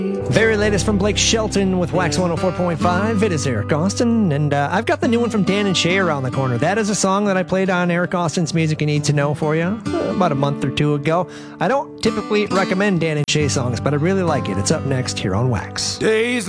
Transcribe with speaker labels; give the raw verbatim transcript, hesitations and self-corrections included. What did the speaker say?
Speaker 1: Very latest from Blake Shelton with Wax one oh four point five. It is Eric Austin, and uh, I've got the new one from Dan and Shay around the corner. That is a song that I played on Eric Austin's Music You Need to Know for you uh, about a month or two ago. I don't typically recommend Dan and Shay songs, but I really like it. It's up next here on Wax.
Speaker 2: Days